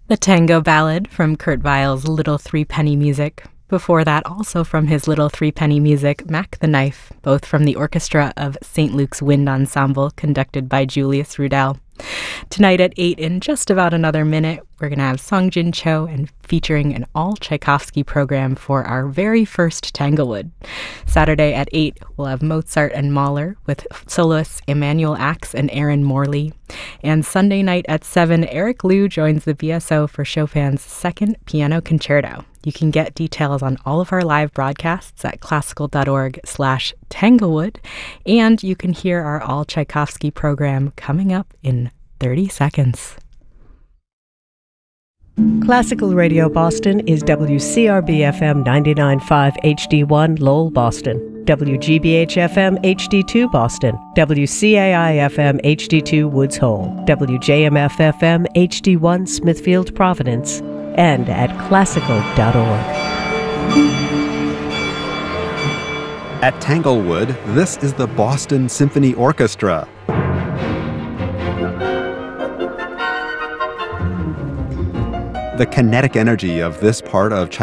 The Tango Ballad from Kurt Weill's Little Threepenny Music. Before that, also from his Little Threepenny Music, Mac the Knife, both from the orchestra of St. Luke's Wind Ensemble, conducted by Julius Rudel. Tonight at 8, in just about another minute, we're going to have Songjin Cho and featuring an all-Tchaikovsky program for our very first Tanglewood. Saturday at 8, we'll have Mozart and Mahler with soloists Emmanuel Axe and Aaron Morley. And Sunday night at 7, Eric Liu joins the BSO for Chopin's second piano concerto. You can get details on all of our live broadcasts at classical.org/Tanglewood, and you can hear our all Tchaikovsky program coming up in 30 seconds. Classical Radio Boston is WCRB-FM 99.5 HD1 Lowell, Boston, WGBH-FM HD2 Boston, WCAI-FM HD2 Woods Hole, WJMF-FM HD1 Smithfield, Providence, and at classical.org. At Tanglewood, this is the Boston Symphony Orchestra. The kinetic energy of this part of